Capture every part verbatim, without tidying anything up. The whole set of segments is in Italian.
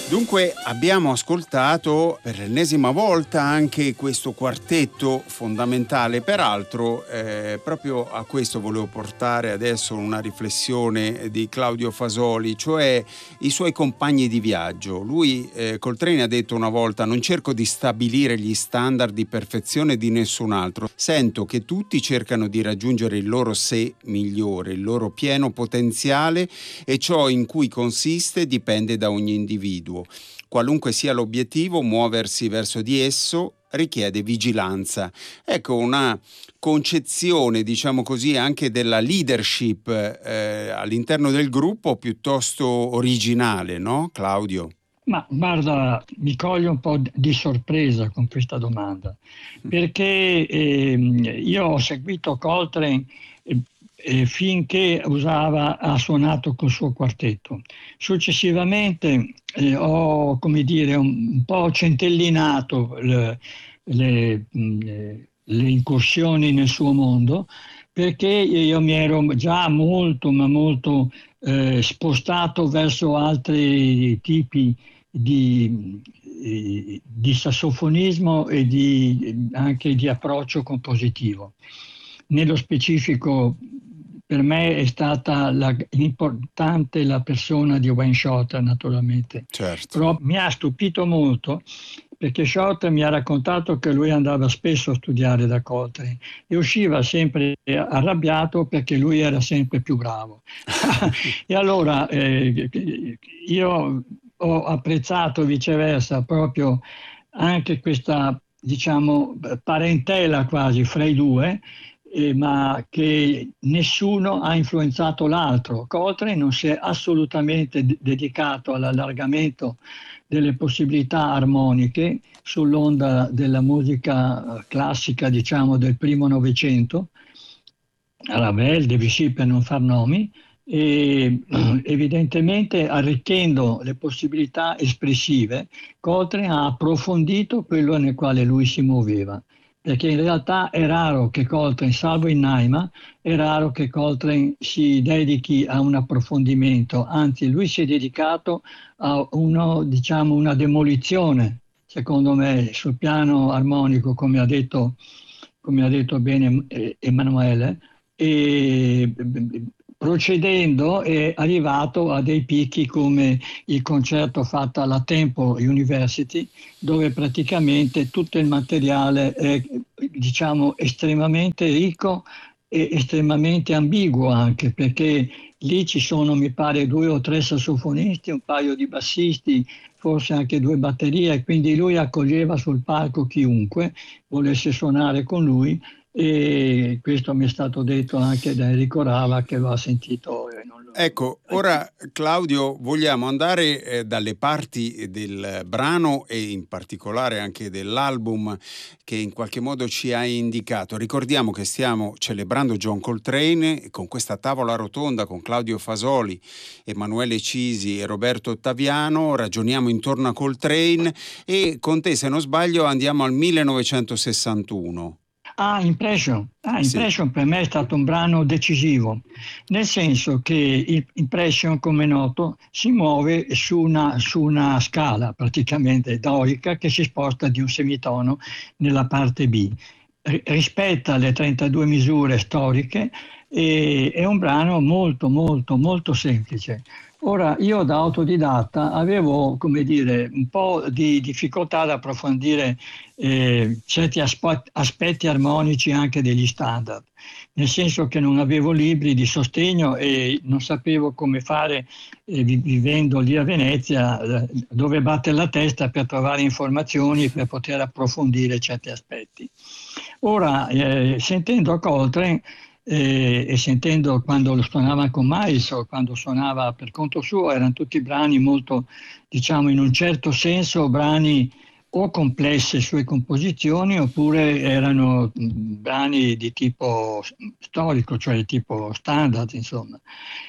Dunque abbiamo ascoltato per l'ennesima volta anche questo quartetto fondamentale. Peraltro eh, proprio a questo volevo portare adesso una riflessione di Claudio Fasoli, cioè i suoi compagni di viaggio. Lui, eh, Coltrane, ha detto una volta: non cerco di stabilire gli standard di perfezione di nessun altro, sento che tutti cercano di raggiungere il loro sé migliore, il loro pieno potenziale, e ciò in cui consiste dipende da ogni individuo. Qualunque sia l'obiettivo, muoversi verso di esso richiede vigilanza. Ecco una concezione, diciamo così, anche della leadership eh, all'interno del gruppo piuttosto originale, no, Claudio? Ma guarda, mi coglie un po' di sorpresa con questa domanda, perché ehm, io ho seguito Coltrane eh, eh, finché usava, ha suonato col suo quartetto. Successivamente eh, ho, come dire, un, un po' centellinato le, le, mh, le- le incursioni nel suo mondo, perché io mi ero già molto, ma molto eh, spostato verso altri tipi di, eh, di sassofonismo e di, anche di approccio compositivo. Nello specifico, per me è stata la- importante la persona di Wayne Shorter, naturalmente, Certo. però mi ha stupito molto perché Shorter mi ha raccontato che lui andava spesso a studiare da Coltrane e usciva sempre arrabbiato perché lui era sempre più bravo. E allora eh, io ho apprezzato viceversa proprio anche questa, diciamo, parentela quasi fra i due, eh, ma che nessuno ha influenzato l'altro. Coltrane non si è assolutamente d- dedicato all'allargamento delle possibilità armoniche sull'onda della musica eh, classica, diciamo, del primo Novecento, Ravel, Debussy per non far nomi, e evidentemente arricchendo le possibilità espressive, Coltrane ha approfondito quello nel quale lui si muoveva, perché in realtà è raro che Coltrane, salvo in Naima, è raro che Coltrane si dedichi a un approfondimento, anzi lui si è dedicato a uno, diciamo, una demolizione, secondo me, sul piano armonico, come ha detto, come ha detto bene eh, Emanuele, e procedendo è arrivato a dei picchi come il concerto fatto alla Temple University, dove praticamente tutto il materiale è, diciamo, estremamente ricco e estremamente ambiguo anche, perché lì ci sono, mi pare, due o tre sassofonisti, un paio di bassisti, forse anche due batterie, quindi lui accoglieva sul palco chiunque volesse suonare con lui, e questo mi è stato detto anche da Enrico Rava, che lo ha sentito e non lo- Ecco, ora Claudio, vogliamo andare eh, dalle parti del brano e in particolare anche dell'album che in qualche modo ci hai indicato. Ricordiamo che stiamo celebrando John Coltrane con questa tavola rotonda con Claudio Fasoli, Emanuele Cisi e Roberto Ottaviano. Ragioniamo intorno a Coltrane e con te, se non sbaglio, andiamo al millenovecentosessantuno. Ah, Impression. Ah, Sì. Impression per me è stato un brano decisivo, nel senso che il Impression, come è noto, si muove su una, su una scala praticamente dorica che si sposta di un semitono nella parte B. R- rispetta le trentadue misure storiche e è un brano molto, molto, molto semplice. Ora, io da autodidatta avevo, come dire, un po' di difficoltà ad approfondire eh, certi aspo- aspetti armonici anche degli standard, nel senso che non avevo libri di sostegno e non sapevo come fare, eh, vi- vivendo lì a Venezia, eh, dove battere la testa per trovare informazioni per poter approfondire certi aspetti. Ora, eh, sentendo Coltrane eh, e sentendo quando lo suonava con Miles o quando suonava per conto suo, erano tutti brani molto, diciamo, in un certo senso, brani o complesse sue composizioni oppure erano mh, brani di tipo s- storico, cioè di tipo standard, insomma.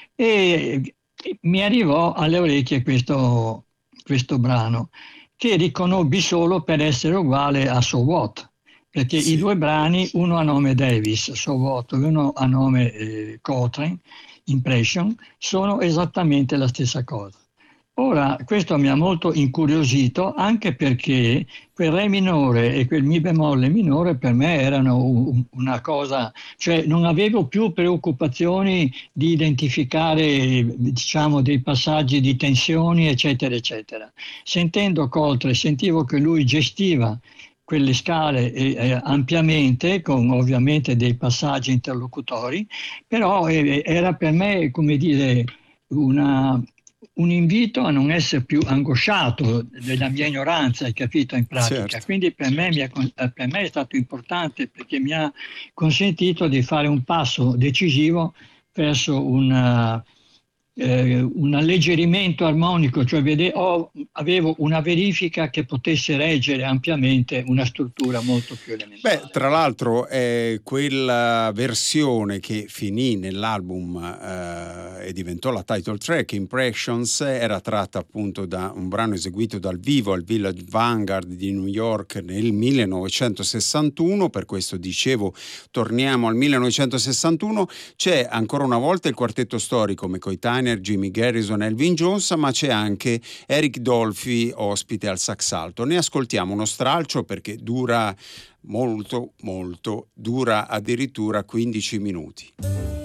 E mi arrivò alle orecchie questo, questo brano che riconobbi solo per essere uguale a So What, perché i Sì. due brani, uno a nome Davis, So What, e uno a nome eh, Coltrane, Impression, sono esattamente la stessa cosa. Ora, questo mi ha molto incuriosito anche perché quel Re minore e quel Mi bemolle minore per me erano un- una cosa, cioè non avevo più preoccupazioni di identificare, diciamo, dei passaggi di tensioni, eccetera, eccetera. Sentendo Coltrane, sentivo che lui gestiva quelle scale eh, eh, ampiamente, con ovviamente dei passaggi interlocutori, però eh, era per me, come dire, una- un invito a non essere più angosciato della mia ignoranza, hai capito, in pratica. Certo. Quindi per me, mi è, con- eh, per me è stato importante perché mi ha consentito di fare un passo decisivo verso una, eh, un alleggerimento armonico, cioè vede- ho- avevo una verifica che potesse reggere ampiamente una struttura molto più Beh, elementare. tra l'altro, eh, quella versione che finì nell'album eh, e diventò la title track, Impressions, era tratta appunto da un brano eseguito dal vivo al Village Vanguard di New York nel millenovecentosessantuno. Per questo dicevo, torniamo al millenovecentosessantuno. C'è ancora una volta il quartetto storico, McCoy Tyner, Jimmy Garrison, Elvin Jones, ma c'è anche Eric Dolphy ospite al sax alto. Ne ascoltiamo uno stralcio perché dura molto molto, dura addirittura quindici minuti.